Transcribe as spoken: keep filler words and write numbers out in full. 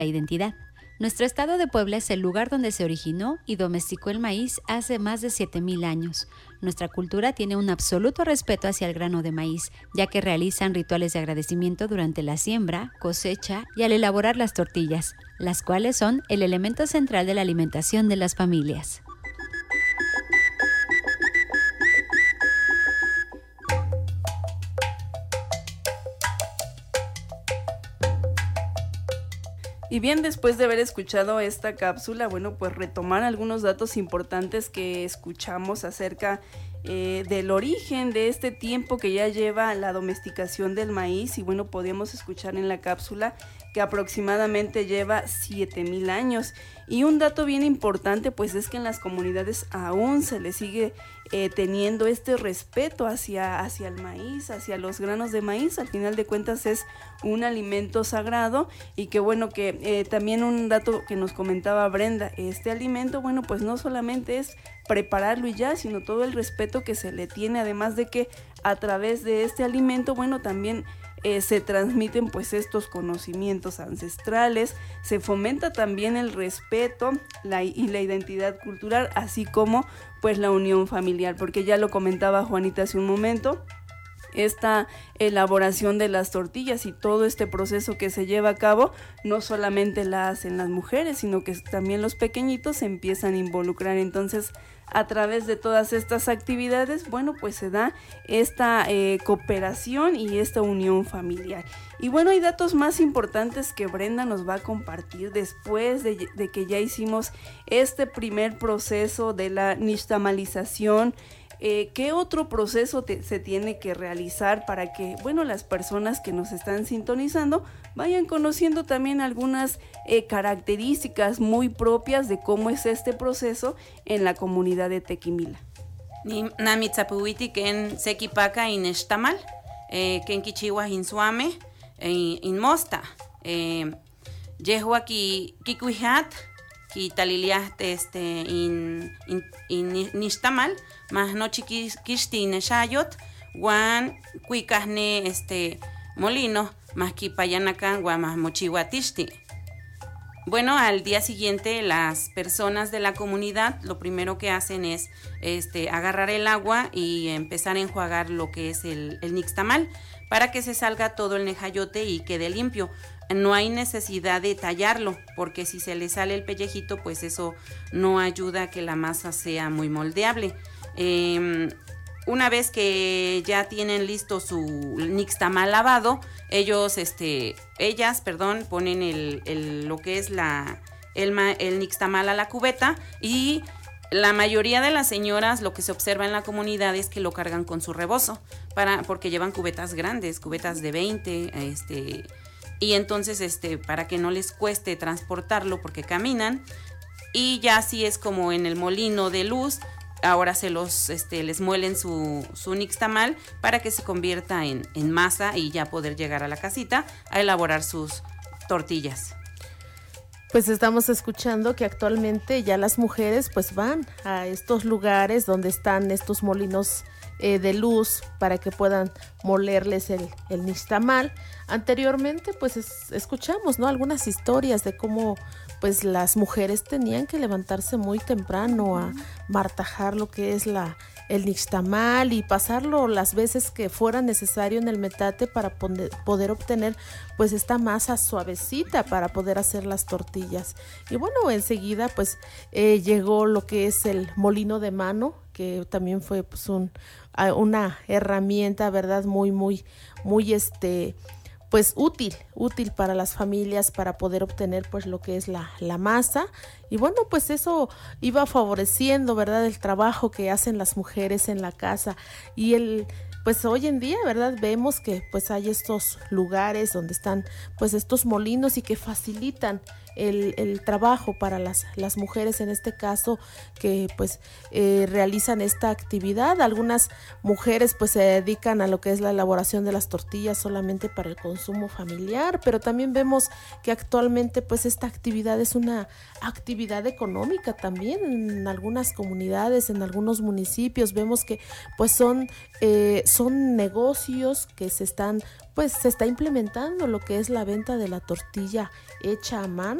la identidad. Nuestro estado de Puebla es el lugar donde se originó y domesticó el maíz hace más de siete mil años. Nuestra cultura tiene un absoluto respeto hacia el grano de maíz, ya que realizan rituales de agradecimiento durante la siembra, cosecha y al elaborar las tortillas, las cuales son el elemento central de la alimentación de las familias. Y bien, después de haber escuchado esta cápsula, bueno, pues retomar algunos datos importantes que escuchamos acerca eh, del origen de este tiempo que ya lleva la domesticación del maíz. Y bueno, podíamos escuchar en la cápsula que aproximadamente lleva siete mil años. Y un dato bien importante pues es que en las comunidades aún se le sigue eh, teniendo este respeto hacia, hacia el maíz, hacia los granos de maíz. Al final de cuentas es un alimento sagrado y que bueno, que eh, también un dato que nos comentaba Brenda, este alimento, bueno, pues no solamente es prepararlo y ya, sino todo el respeto que se le tiene, además de que a través de este alimento, bueno, también Eh, se transmiten pues estos conocimientos ancestrales, se fomenta también el respeto la, y la identidad cultural, así como pues la unión familiar, porque ya lo comentaba Juanita hace un momento, esta elaboración de las tortillas y todo este proceso que se lleva a cabo, no solamente la hacen las mujeres, sino que también los pequeñitos se empiezan a involucrar. Entonces, a través de todas estas actividades, bueno, pues se da esta eh, cooperación y esta unión familiar. Y bueno, hay datos más importantes que Brenda nos va a compartir después de, de que ya hicimos este primer proceso de la nixtamalización. Eh, ¿Qué otro proceso te, se tiene que realizar para que, bueno, las personas que nos están sintonizando vayan conociendo también algunas eh, características muy propias de cómo es este proceso en la comunidad de Tequimila? Ni namitzapuiti ken sekipaka in estamal, ken kichiwa in suame, in mosta, yehua ki kikuihat, ki taliliat este in in in nistamal, más no chiquishti neshayot, guan cuicasne este molino, más ki payanacan, guan más mochihuatishti. Bueno, al día siguiente las personas de la comunidad lo primero que hacen es este, agarrar el agua y empezar a enjuagar lo que es el, el nixtamal para que se salga todo el nejayote y quede limpio. No hay necesidad de tallarlo porque si se le sale el pellejito pues eso no ayuda a que la masa sea muy moldeable. Eh, Una vez que ya tienen listo su nixtamal lavado, ellos, este, ellas, perdón, ponen el, el, lo que es la, el, el nixtamal a la cubeta y la mayoría de las señoras lo que se observa en la comunidad es que lo cargan con su rebozo, para, porque llevan cubetas grandes, cubetas de veinte, este, y entonces, este, para que no les cueste transportarlo porque caminan, y ya así es como en el molino de luz. Ahora se los, este, les muelen su, su nixtamal para que se convierta en, en masa y ya poder llegar a la casita a elaborar sus tortillas. Pues estamos escuchando que actualmente ya las mujeres pues van a estos lugares donde están estos molinos eh, de luz para que puedan molerles el, el nixtamal. Anteriormente pues es, escuchamos, ¿no?, algunas historias de cómo pues las mujeres tenían que levantarse muy temprano a martajar lo que es la, el nixtamal y pasarlo las veces que fuera necesario en el metate para poder, poder obtener pues esta masa suavecita para poder hacer las tortillas. Y bueno, enseguida pues eh, llegó lo que es el molino de mano, que también fue pues un, una herramienta, ¿verdad?, muy, muy, muy este... pues útil, útil para las familias para poder obtener pues lo que es la, la masa. Y bueno, pues eso iba favoreciendo, ¿verdad?, el trabajo que hacen las mujeres en la casa. Y el pues hoy en día, ¿verdad?, vemos que pues hay estos lugares donde están pues estos molinos y que facilitan el, el trabajo para las, las mujeres en este caso que pues eh, realizan esta actividad. Algunas mujeres pues se dedican a lo que es la elaboración de las tortillas solamente para el consumo familiar, pero también vemos que actualmente pues esta actividad es una actividad económica también en algunas comunidades, en algunos municipios. Vemos que pues son eh, son negocios que se están, pues se está implementando lo que es la venta de la tortilla hecha a mano